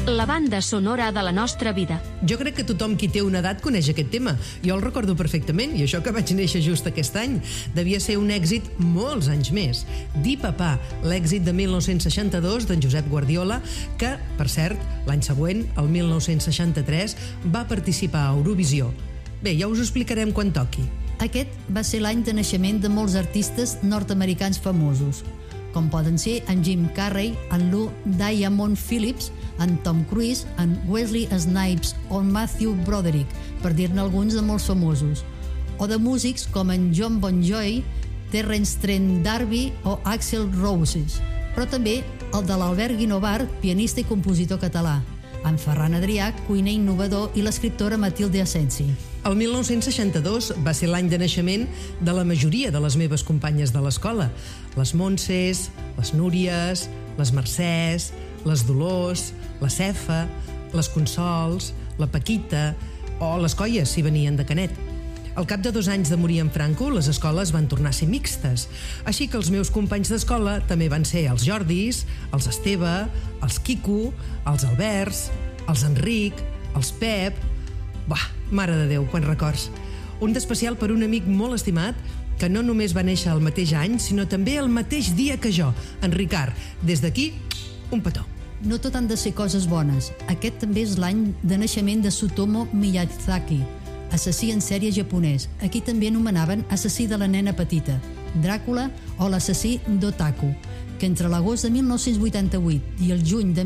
la banda sonora de la nostra vida. Jo crec que tothom qui té una edat coneix aquest tema. Jo el recordo perfectament, i això que vaig néixer just aquest any. Devia ser un èxit molts anys més. Di Papà, l'èxit de 1962 d'en Josep Guardiola, que, per cert, l'any següent, el 1963, va participar a Eurovisió. Bé, ja us ho explicarem quan toqui. Aquest va ser l'any de naixement de molts artistes nord-americans famosos, com poden ser en Jim Carrey, en Lou Diamond Phillips, en Tom Cruise, en Wesley Snipes o en Matthew Broderick, per dir-ne alguns de molts famosos, o de músics com en John Bon Jovi, Terence Trent D'Arby o Axl Rose, però també el de l'Albert Guinovart, pianista i compositor català, en Ferran Adrià, cuiner innovador, i l'escriptora Matilde Asensi. El 1962 va ser l'any de naixement de la majoria de les meves companyes de l'escola. Les Montses, les Núries, les Mercès, les Dolors, la Cefa, les Consols, la Paquita o les Colles, si venien de Canet. Al cap de 2 anys de morir en Franco, les escoles van tornar a ser mixtes. Així que els meus companys d'escola també van ser els Jordis, els Esteve, els Quico, els Alberts, els Enric, els Pep... Buah, mare de Déu, quants records. Un d'especial per un amic molt estimat que no només va néixer el mateix any, sinó també el mateix dia que jo, en Ricard. Des d'aquí, un petó. No tot han de ser coses bones. Aquest també és l'any de naixement de Tsutomu Miyazaki, assassí en sèrie japonès. Aquí també anomenaven assassí de la nena petita, Dràcula o l'assassí d'Otaku, que entre l'agost de 1988 i el juny de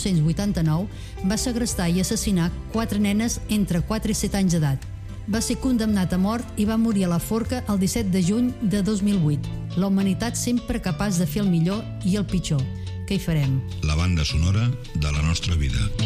1989 va segrestar i assassinar 4 nenes entre 4 i 7 anys d'edat. Va ser condemnat a mort i va morir a la forca el 17 de juny de 2008. La humanitat sempre capaç de fer el millor i el pitjor. Què hi farem? La banda sonora de la nostra vida.